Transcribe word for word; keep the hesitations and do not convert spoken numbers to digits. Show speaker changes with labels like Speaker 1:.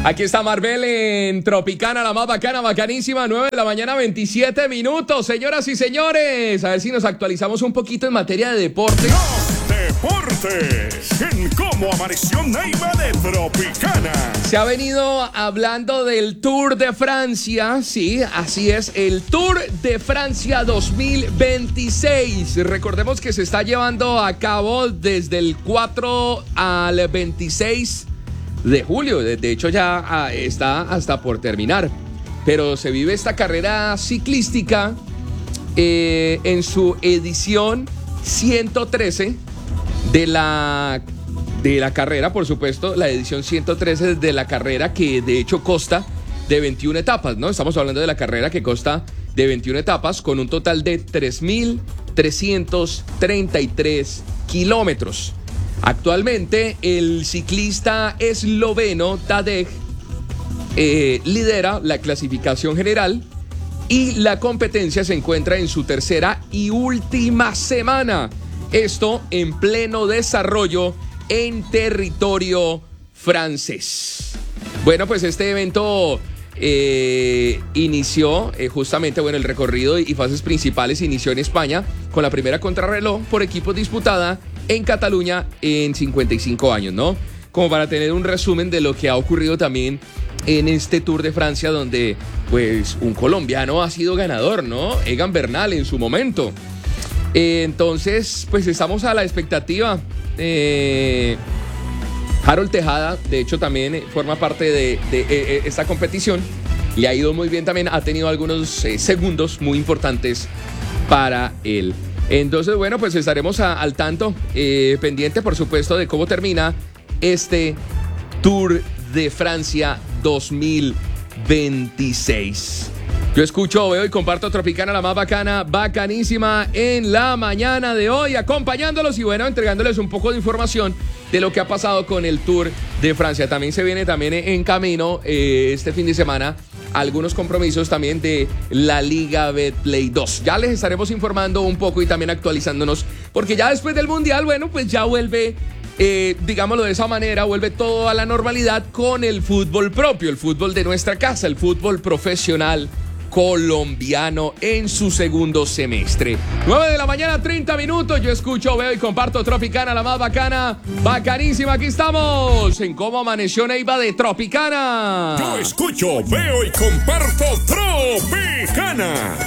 Speaker 1: Aquí está Marvel en Tropicana, la más bacana, bacanísima, nueve de la mañana, veintisiete minutos. Señoras y señores, a ver si nos actualizamos un poquito en materia de deporte.
Speaker 2: Los deportes, en cómo amaneció Neiva de Tropicana.
Speaker 1: Se ha venido hablando del Tour de Francia, sí, así es, el Tour de Francia dos mil veintiséis. Recordemos que se está llevando a cabo desde el cuatro al veintiséis de julio, de hecho ya está hasta por terminar, pero se vive esta carrera ciclística eh, en su edición ciento trece de la, de la carrera, por supuesto, la edición ciento trece de la carrera, que de hecho consta de veintiuna etapas, ¿no? Estamos hablando de la carrera que consta de veintiuna etapas con un total de tres mil trescientos treinta y tres kilómetros. Actualmente, el ciclista esloveno Tadej eh, lidera la clasificación general y la competencia se encuentra en su tercera y última semana. Esto en pleno desarrollo en territorio francés. Bueno, pues este evento eh, inició eh, justamente, bueno, el recorrido y fases principales inició en España con la primera contrarreloj por equipos disputada en Cataluña en cincuenta y cinco años, ¿no? Como para tener un resumen de lo que ha ocurrido también en este Tour de Francia, donde pues un colombiano ha sido ganador, ¿no? Egan Bernal en su momento. Eh, entonces, pues estamos a la expectativa. Eh, Harold Tejada, de hecho, también forma parte de, de, de esta competición. Le ha ido muy bien también, ha tenido algunos eh, segundos muy importantes para él. Entonces, bueno, pues estaremos a, al tanto, eh, pendiente, por supuesto, de cómo termina este Tour de Francia dos mil veintiséis. Yo escucho, veo y comparto Tropicana, la más bacana, bacanísima, en la mañana de hoy, acompañándolos y, bueno, entregándoles un poco de información de lo que ha pasado con el Tour de Francia. También se viene también en camino eh, este fin de semana algunos compromisos también de la Liga Betplay dos. Ya les estaremos informando un poco y también actualizándonos, porque ya después del Mundial, bueno, pues ya vuelve, eh, digámoslo de esa manera, vuelve todo a la normalidad con el fútbol propio, el fútbol de nuestra casa, el fútbol profesional colombiano en su segundo semestre. nueve de la mañana, treinta minutos. Yo escucho, veo y comparto Tropicana, la más bacana, bacanísima. Aquí estamos en Cómo Amaneció Neiva de Tropicana.
Speaker 2: Yo escucho, veo y comparto Tropicana.